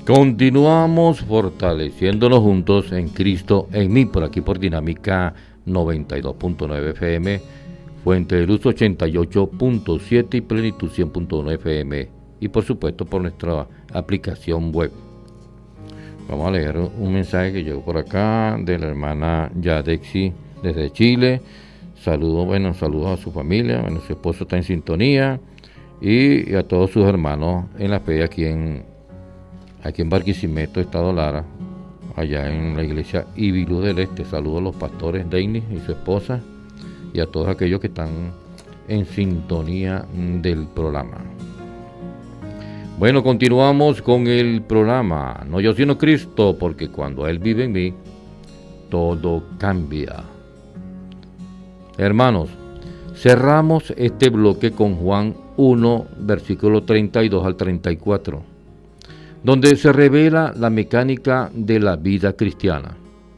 Continuamos fortaleciéndonos juntos en Cristo en mí, por aquí por Dinámica 92.9 FM, Fuente de Luz 88.7 y Plenitud 100.1 FM, y por supuesto por nuestra aplicación web. Vamos a leer un mensaje que llegó por acá de la hermana Yadexi desde Chile. Saludos a su familia, su esposo está en sintonía, y a todos sus hermanos en la fe aquí en Barquisimeto, Estado Lara, allá en la iglesia Ibilú del Este. Saludos a los pastores Denis y su esposa y a todos aquellos que están en sintonía del programa. Bueno, continuamos con el programa. No yo sino Cristo, porque cuando Él vive en mí, todo cambia. Hermanos, cerramos este bloque con Juan 1, versículo 32 al 34, donde se revela la mecánica de la vida cristiana.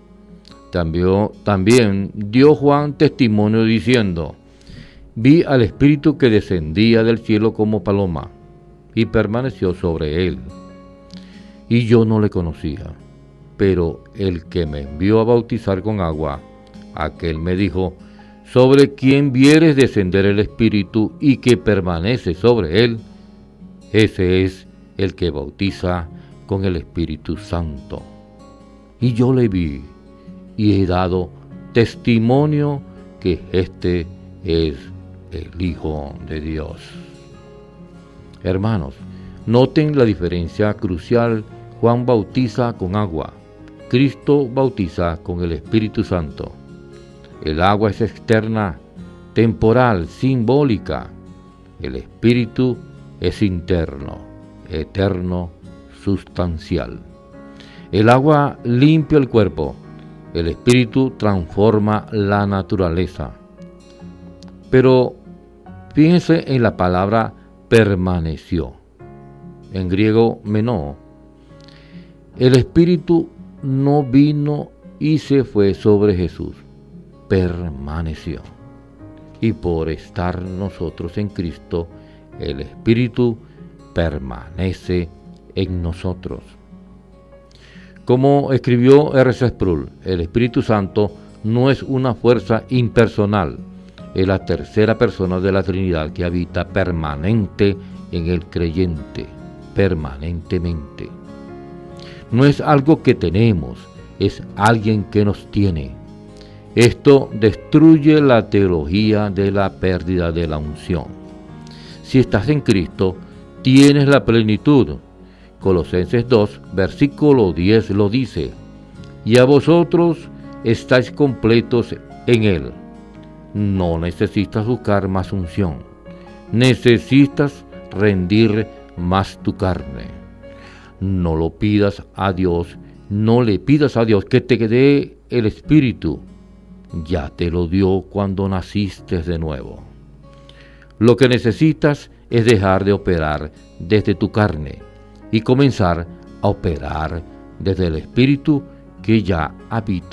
También dio Juan testimonio diciendo: vi al Espíritu que descendía del cielo como paloma, y permaneció sobre él. Y yo no le conocía, pero el que me envió a bautizar con agua, aquel me dijo: sobre quien vieres descender el Espíritu y que permanece sobre él, ese es el que bautiza con el Espíritu Santo. Y yo le vi y he dado testimonio que este es el Hijo de Dios. Hermanos, noten la diferencia crucial. Juan bautiza con agua, Cristo bautiza con el Espíritu Santo. El agua es externa, temporal, simbólica. El Espíritu es interno, eterno, sustancial. El agua limpia el cuerpo, el Espíritu transforma la naturaleza. Pero fíjense en la palabra permaneció, en griego menó. El Espíritu no vino y se fue sobre Jesús, permaneció. Y por estar nosotros en Cristo, el Espíritu permanece en nosotros. Como escribió R.C. Sproul, el Espíritu Santo no es una fuerza impersonal, es la tercera persona de la Trinidad que habita permanente en el creyente, permanentemente. No es algo que tenemos, es alguien que nos tiene. Esto destruye la teología de la pérdida de la unción. Si estás en Cristo, tienes la plenitud. Colosenses 2, versículo 10 lo dice: y a vosotros estáis completos en Él. No necesitas buscar más unción, necesitas rendir más tu carne. No le pidas a Dios que te dé el Espíritu. Ya te lo dio cuando naciste de nuevo. Lo que necesitas es dejar de operar desde tu carne y comenzar a operar desde el Espíritu que ya habita